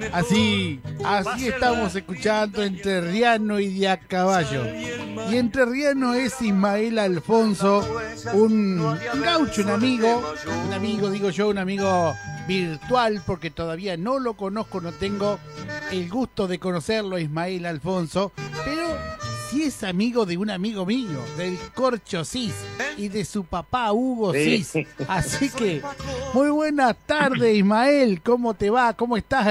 Así estamos escuchando Entrerriano y de a caballo. Y entrerriano es Ismael Alfonso, un gaucho, un amigo virtual, porque todavía no lo conozco, no tengo el gusto de conocerlo, Ismael Alfonso, pero sí es amigo de un amigo mío, del Corcho Cis, y de su papá Hugo Cis. Así que, muy buenas tardes, Ismael, ¿cómo te va? ¿Cómo estás?